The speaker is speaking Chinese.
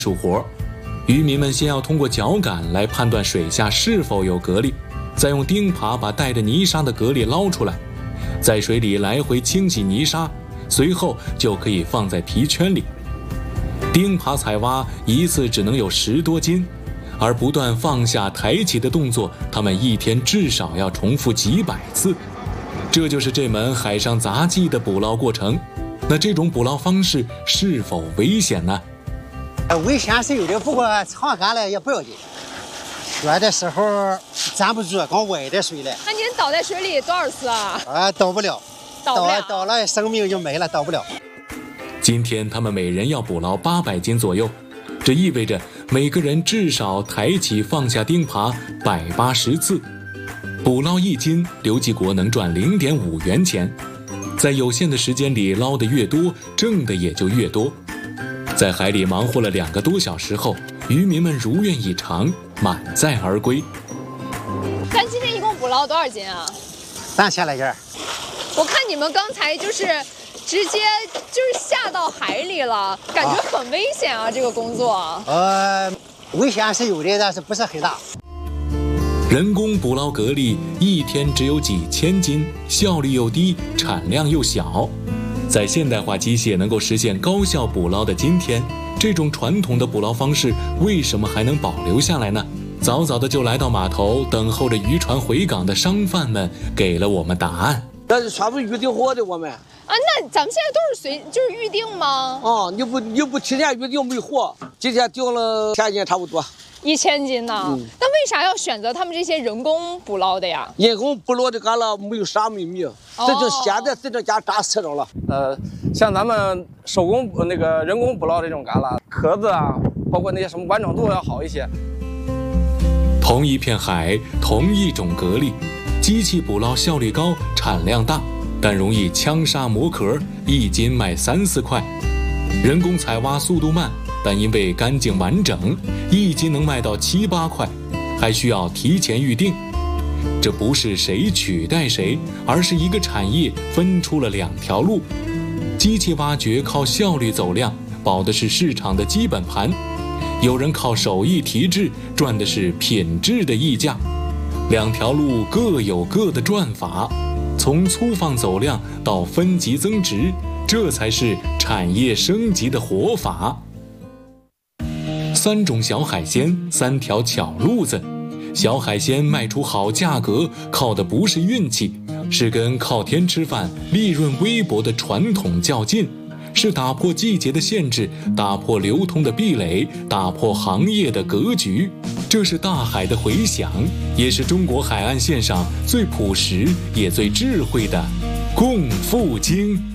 术活。渔民们先要通过脚感来判断水下是否有蛤蜊，再用钉耙把带着泥沙的蛤蜊捞出来，在水里来回清洗泥沙，随后就可以放在皮圈里。钉耙采挖一次只能有10多斤，而不断放下抬起的动作，他们一天至少要重复几百次。这就是这门海上杂技的捕捞过程。那这种捕捞方式是否危险呢？ 危险是有的，不过长干了也不要紧。热的时候站不住，刚歪的水了。 那您倒在水里多少次啊？ 倒不了，倒了生命就没了，倒不了。 今天他们每人要捕捞800斤左右，这意味着每个人至少抬起放下钉耙180次。捕捞1斤，刘继国能赚0.5元钱。在有限的时间里捞得越多，挣的也就越多。在海里忙活了2个多小时后，渔民们如愿以偿，满载而归。 咱今天一共捕捞多少斤啊 3000来斤。 我看你们刚才就是直接就是下到海里了，感觉很危险啊，这个工作。 危险是有的，但是不是很大。 人工捕捞蛤蜊一天只有几千斤，效率又低，产量又小。在现代化机械能够实现高效捕捞的今天，这种传统的捕捞方式为什么还能保留下来呢？早早的就来到码头等候着渔船回港的商贩们给了我们答案。 但是全部预定货的我们那咱们现在都是就是预定吗？ 你不提前预定没货，今天订了1000斤差不多。 1000斤呢？那为啥要选择他们这些人工捕捞的呀？ 人工捕捞的干了没有啥没米，这就现在在这家炸死着了。 像咱们手工那个人工捕捞这种干了，壳子啊，包括那些什么完整度要好一些。 同一片海，同一种蛤蜊，机器捕捞效率高，产量大，但容易枪杀磨壳，1斤卖3、4块。人工采挖速度慢，但因为干净完整，1斤能卖到7、8块，还需要提前预定。这不是谁取代谁，而是一个产业分出了2条路。机器挖掘靠效率走量，保的是市场的基本盘；有人靠手艺提质，赚的是品质的溢价。2条路各有各的赚法，从粗放走量到分级增值，这才是产业升级的活法。3种小海鲜，3条巧路子。小海鲜卖出好价格，靠的不是运气，是跟靠天吃饭、利润微薄的传统较劲，是打破季节的限制，打破流通的壁垒，打破行业的格局。这是大海的回响，也是中国海岸线上最朴实也最智慧的共富经。